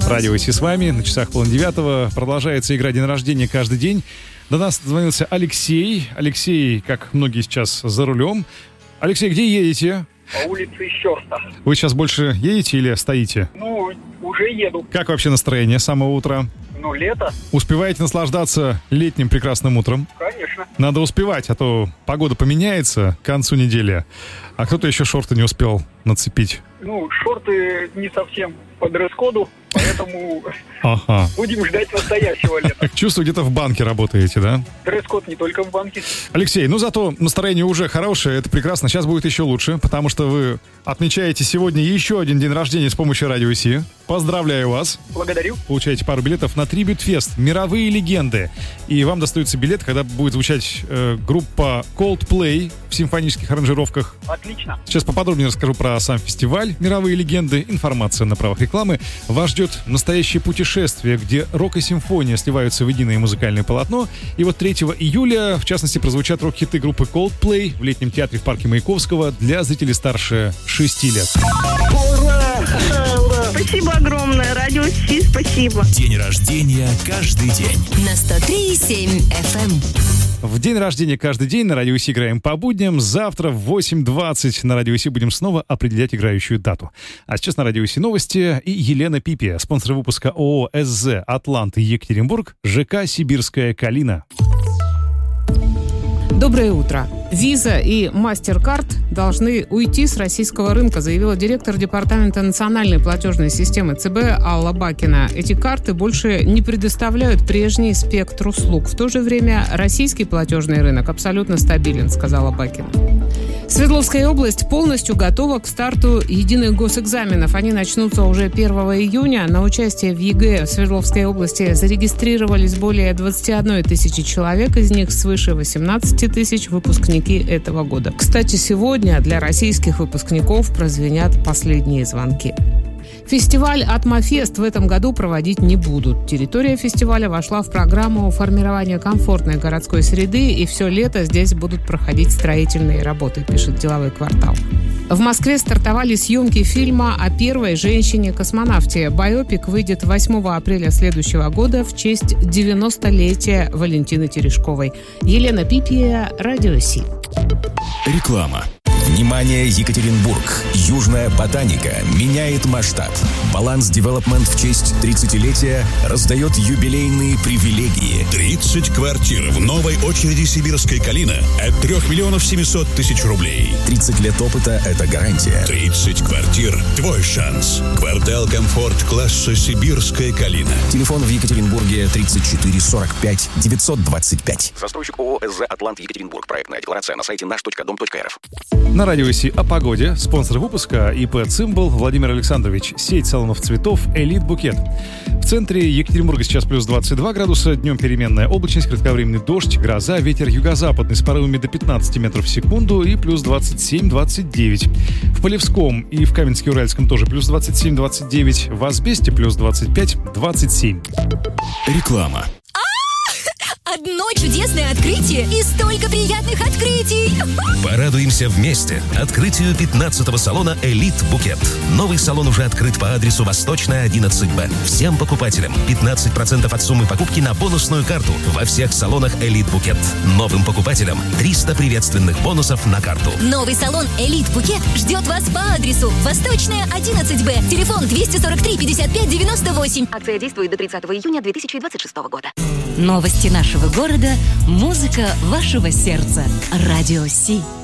Радио Си с вами. На часах 8:30. Продолжается игра «День рождения» каждый день. До нас дозвонился Алексей. Алексей, как многие сейчас, за рулем. Алексей, где едете? По улице Щерса. Вы сейчас больше едете или стоите? Ну, уже еду. Как вообще настроение с самого утра? Ну, лето. Успеваете наслаждаться летним прекрасным утром? Конечно. Надо успевать, а то погода поменяется к концу недели. А кто-то еще шорты не успел нацепить. Ну, шорты не совсем по дресс-коду, поэтому будем ждать настоящего лета. Чувствую, где-то в банке работаете, да? Дресс-код не только в банке. Алексей, ну зато настроение уже хорошее, это прекрасно. Сейчас будет еще лучше, потому что вы отмечаете сегодня еще один день рождения с помощью Радио Си. Поздравляю вас. Благодарю. Получаете пару билетов на Tribute Fest «Мировые легенды». И вам достается билет, когда будет звучать группа Coldplay в симфонических аранжировках. Отлично. Сейчас поподробнее расскажу про сам фестиваль «Мировые легенды». Информация на правах рекламы. Вас ждет настоящее путешествие, где рок и симфония сливаются в единое музыкальное полотно. И вот 3 июля, в частности, прозвучат рок-хиты группы Coldplay в летнем театре в парке Маяковского для зрителей старше 6 лет. Ура! Ура! Спасибо огромное. Радио Си, спасибо. День рождения каждый день. На 103,7 FM. В день рождения каждый день на Радио Си играем по будням. Завтра в 8:20 на Радио Си будем снова определять играющую дату. А сейчас на Радио Си новости и Елена Пипия, спонсор выпуска ООО СЗ «Атлант» Екатеринбург, ЖК «Сибирская Калина». Доброе утро. Visa и MasterCard должны уйти с российского рынка, заявила директор Департамента национальной платежной системы ЦБ Алла Бакина. Эти карты больше не предоставляют прежний спектр услуг. В то же время российский платежный рынок абсолютно стабилен, сказала Бакина. Свердловская область полностью готова к старту единых госэкзаменов. Они начнутся уже 1 июня. На участие в ЕГЭ в Свердловской области зарегистрировались более 21 тысячи человек, из них свыше 18 тысяч выпускники этого года. Кстати, сегодня для российских выпускников прозвенят последние звонки. Фестиваль «Атмофест» в этом году проводить не будут. Территория фестиваля вошла в программу формирования комфортной городской среды, и все лето здесь будут проходить строительные работы, пишет «Деловой квартал». В Москве стартовали съемки фильма о первой женщине-космонавте. Байопик выйдет 8 апреля следующего года в честь 90-летия Валентины Терешковой. Елена Пипия, Радио Си. Реклама. Внимание, Екатеринбург! Южная ботаника меняет масштаб. Баланс Девелопмент в честь 30-летия раздает юбилейные привилегии. 30 квартир в новой очереди «Сибирская Калина» от 3 700 000 рублей. 30 лет опыта – это гарантия. 30 квартир – твой шанс. Квартал «Комфорт» класса «Сибирская Калина». Телефон в Екатеринбурге 34 45 925. Застройщик ООО СЗ «Атлант» Екатеринбург. Проектная декларация на сайте наш.дом.рф. На Радио Си о погоде. Спонсор выпуска ИП «Цимбал» Владимир Александрович. Сеть салонов цветов «Элит Букет». В центре Екатеринбурга сейчас плюс 22 градуса. Днем переменная облачность, кратковременный дождь, гроза, ветер юго-западный с порывами до 15 метров в секунду и плюс 27-29. В Полевском и в Каменске-Уральском тоже плюс 27-29. В Асбесте плюс 25-27. Реклама. Одно чудесное открытие и столько приятных открытий! Порадуемся вместе открытию 15-го салона «Элит Букет». Новый салон уже открыт по адресу Восточная, 11Б. Всем покупателям 15% от суммы покупки на бонусную карту во всех салонах «Элит Букет». Новым покупателям 300 приветственных бонусов на карту. Новый салон «Элит Букет» ждет вас по адресу Восточная, 11Б. Телефон 243 55 98. Акция действует до 30 июня 2026 года. Новости нашего города, музыка вашего сердца. Радио Си.